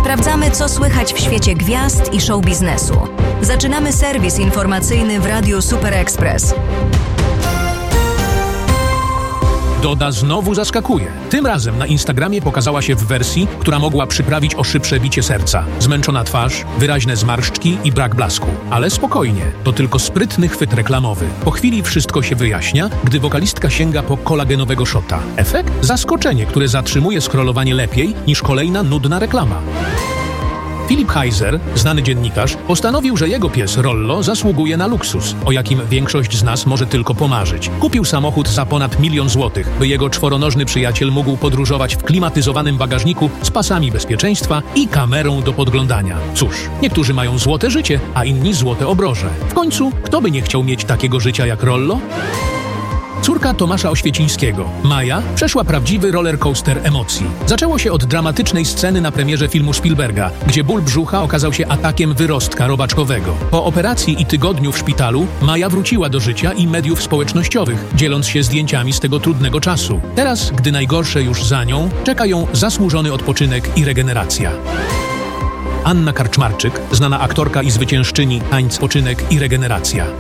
Sprawdzamy, co słychać w świecie gwiazd i show biznesu. Zaczynamy serwis informacyjny w Radiu Super Express. Doda znowu zaskakuje. Tym razem na Instagramie pokazała się w wersji, która mogła przyprawić o szybsze bicie serca. Zmęczona twarz, wyraźne zmarszczki i brak blasku. Ale spokojnie, to tylko sprytny chwyt reklamowy. Po chwili wszystko się wyjaśnia, gdy wokalistka sięga po kolagenowego shota. Efekt? Zaskoczenie, które zatrzymuje scrollowanie lepiej niż kolejna nudna reklama. Filip Heiser, znany dziennikarz, postanowił, że jego pies Rollo zasługuje na luksus, o jakim większość z nas może tylko pomarzyć. Kupił samochód za ponad 1 000 000 złotych, by jego czworonożny przyjaciel mógł podróżować w klimatyzowanym bagażniku z pasami bezpieczeństwa i kamerą do podglądania. Cóż, niektórzy mają złote życie, a inni złote obroże. W końcu, kto by nie chciał mieć takiego życia jak Rollo? Córka Tomasza Oświecińskiego, Maja, przeszła prawdziwy rollercoaster emocji. Zaczęło się od dramatycznej sceny na premierze filmu Spielberga, gdzie ból brzucha okazał się atakiem wyrostka robaczkowego. Po operacji i tygodniu w szpitalu Maja wróciła do życia i mediów społecznościowych, dzieląc się zdjęciami z tego trudnego czasu. Teraz, gdy najgorsze już za nią, czeka ją zasłużony odpoczynek i regeneracja. Anna Karczmarczyk, znana aktorka i zwyciężczyni Tańc, Spoczynek i Regeneracja.